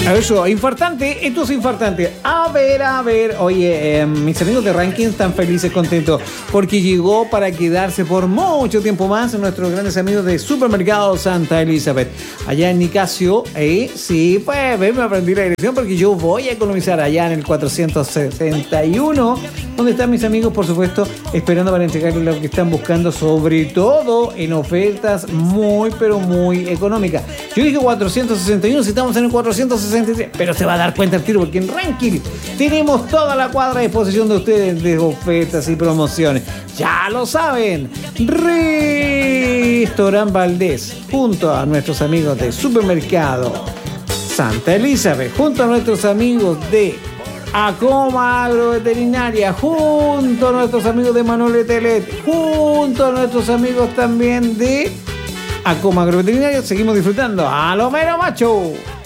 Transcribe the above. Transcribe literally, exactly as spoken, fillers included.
Eso, infartante, esto es infartante. A ver, a ver, oye, eh, mis amigos de Ranking están felices, contentos, porque llegó para quedarse por mucho tiempo más nuestros grandes amigos de Supermercado Santa Elizabeth. Allá en Nicasio, eh, sí, pues, ven, me aprendí la dirección porque yo voy a economizar allá en el cuatrocientos sesenta y uno, donde están mis amigos, por supuesto, esperando para entregarles lo que están buscando, sobre todo en ofertas muy, pero muy económicas. Yo dije cuatrocientos sesenta y uno, si estamos en el cuatrocientos sesenta y tres, pero se va a dar cuenta al tiro porque en Ranking tenemos toda la cuadra a disposición de ustedes de ofertas y promociones. Ya lo saben, Restaurant Valdés, junto a nuestros amigos de Supermercado Santa Elizabeth, junto a nuestros amigos de Acoma Agroveterinaria, junto a nuestros amigos de Manuel Telet, junto a nuestros amigos también de Acoma Agroveterinaria, seguimos disfrutando a lo mero macho.